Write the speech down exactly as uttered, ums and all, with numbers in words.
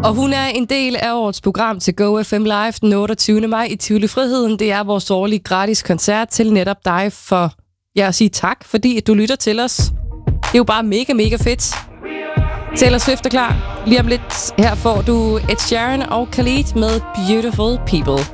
Og hun er en del af årets program til Go F M Live den otteogtyvende maj i Tivoli Friheden. Det er vores årlige gratis koncert til netop dig for, ja, at sige tak, fordi du lytter til os. Det er jo bare mega, mega fedt. Taylor Swift er klar. Lige om lidt her får du Ed Sheeran og Khalid med Beautiful People.